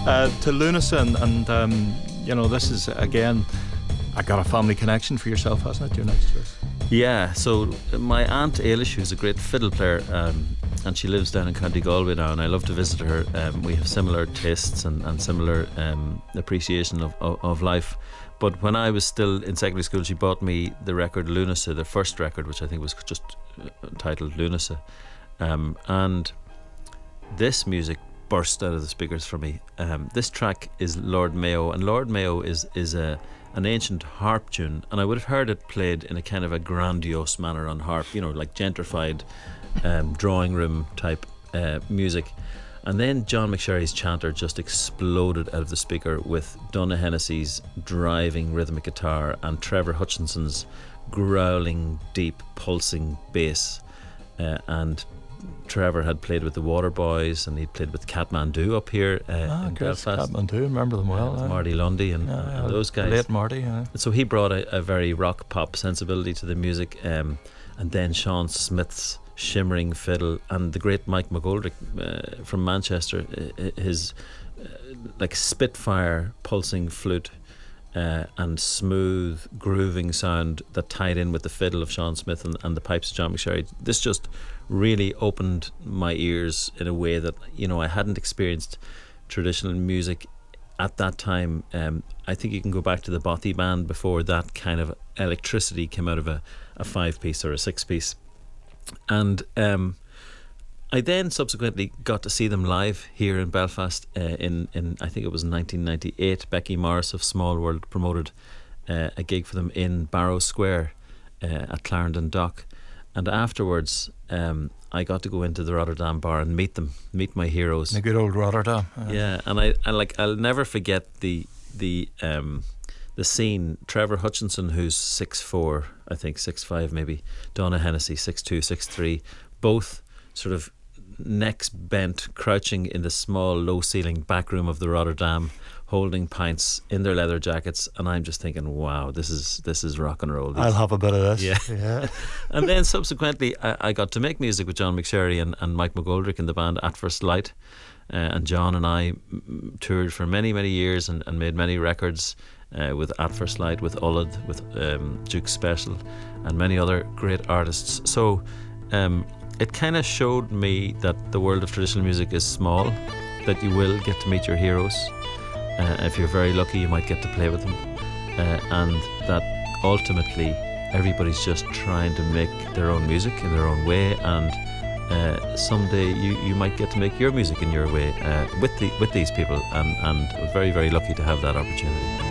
To Lunasa, and this is again, I got a family connection for yourself, hasn't it? Your next choice. Yeah, so my aunt Ailish, who's a great fiddle player, and she lives down in County Galway now, and I love to visit her. We have similar tastes and similar appreciation of life. But when I was still in secondary school, she bought me the record Lunasa, the first record, which I think was just titled Lunasa. And this music burst out of the speakers for me. This track is Lord Mayo, and Lord Mayo is an ancient harp tune, and I would have heard it played in a kind of a grandiose manner on harp, like gentrified drawing room type music. And then John McSherry's chanter just exploded out of the speaker with Donna Hennessy's driving rhythmic guitar and Trevor Hutchinson's growling, deep, pulsing bass. And Trevor had played with the Waterboys, and he'd played with Kathmandu up here in Belfast. Kathmandu, remember them well. Marty Lundy and those guys. Late Marty. Yeah. So he brought a very rock pop sensibility to the music, and then Sean Smith's shimmering fiddle, and the great Mike McGoldrick from Manchester, his like Spitfire pulsing flute and smooth grooving sound that tied in with the fiddle of Sean Smith and the pipes of John McSherry. This just really opened my ears in a way that I hadn't experienced traditional music at that time. I think you can go back to the Bothy Band before that kind of electricity came out of a 5-piece or a 6-piece. And I then subsequently got to see them live here in Belfast in I think it was 1998. Becky Morris of Small World promoted a gig for them in Barrow Square at Clarendon Dock, and afterwards I got to go into the Rotterdam bar and meet my heroes. The good old Rotterdam. Yeah, and I'll never forget the scene. Trevor Hutchinson, who's 6'4", I think 6'5" maybe, Donna Hennessy 6'2", 6'3", both sort of necks bent, crouching in the small low-ceiling back room of the Rotterdam, holding pints in their leather jackets, and I'm just thinking, wow, this is rock and roll. I'll have a bit of this. Yeah. And then subsequently I got to make music with John McSherry and Mike McGoldrick in the band At First Light, and John and I toured for many, many years and made many records with At First Light, with Ullad, with Duke Special, and many other great artists. So it kind of showed me that the world of traditional music is small, that you will get to meet your heroes. If you're very lucky, you might get to play with them, and that ultimately everybody's just trying to make their own music in their own way, and someday you might get to make your music in your way with these people, and we're very, very lucky to have that opportunity.